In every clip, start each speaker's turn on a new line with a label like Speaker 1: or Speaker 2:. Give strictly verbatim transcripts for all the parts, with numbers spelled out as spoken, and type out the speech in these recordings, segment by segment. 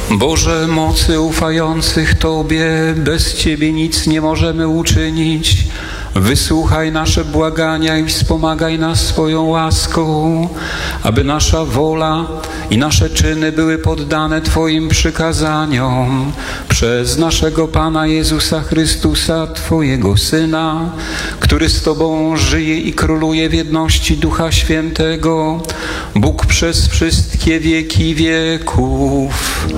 Speaker 1: Boże mocy ufających Tobie, bez Ciebie nic nie możemy uczynić. Wysłuchaj nasze błagania i wspomagaj nas swoją łaską, aby nasza wola i nasze czyny były poddane Twoim przykazaniom przez naszego Pana Jezusa Chrystusa, Twojego Syna, który z Tobą żyje i króluje w jedności Ducha Świętego, Bóg przez wszystkie wieki wieków.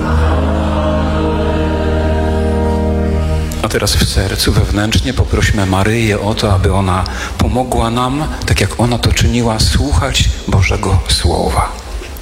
Speaker 1: A teraz w sercu wewnętrznie poprośmy Maryję o to, aby ona pomogła nam, tak jak ona to czyniła, słuchać Bożego Słowa.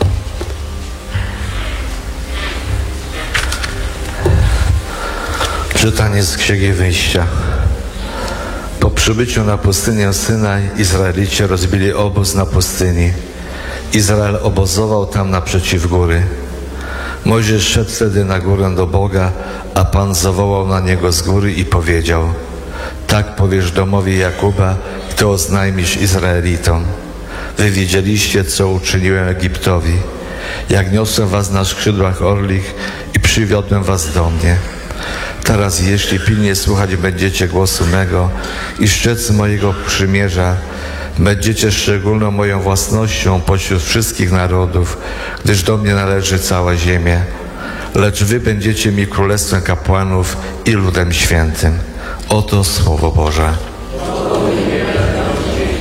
Speaker 2: Czytanie z Księgi Wyjścia. Po przybyciu na pustynię Synaj Izraelici rozbili obóz na pustyni. Izrael obozował tam naprzeciw góry. Mojżesz szedł wtedy na górę do Boga, a Pan zawołał na niego z góry i powiedział: tak powiesz domowi Jakuba, to oznajmisz Izraelitom. Wy widzieliście, co uczyniłem Egiptowi, jak niosłem was na skrzydłach orlich i przywiodłem was do mnie. Teraz jeśli pilnie słuchać będziecie głosu mego i szczec mojego przymierza, będziecie szczególną moją własnością pośród wszystkich narodów, gdyż do mnie należy cała ziemia. Lecz wy będziecie mi królestwem kapłanów i ludem świętym. Oto Słowo Boże.